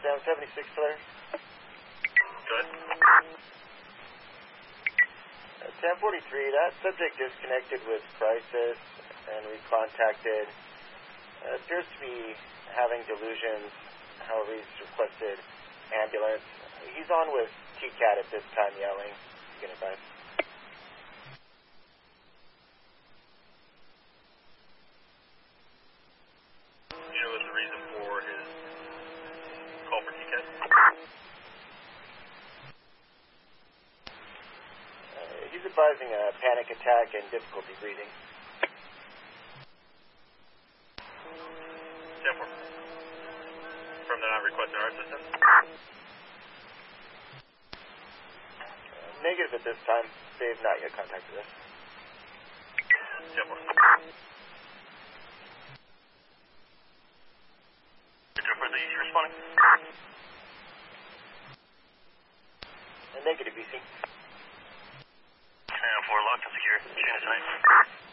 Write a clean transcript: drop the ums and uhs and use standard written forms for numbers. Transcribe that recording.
Sam 76 clear. Good. 1043, that subject disconnected with crisis, and we contacted. Appears to be having delusions. However, he's requested ambulance. He's on with TCAT at this time, yelling. You can advise. You know what's the reason for his call for TCAT? He's advising a panic attack and difficulty breathing. 10-4. From the non-requested our system? Negative at this time. They've not yet contacted us. 10-4. For the easy responding? Negative, BC. 10-4, locked and secure. Chain of sight.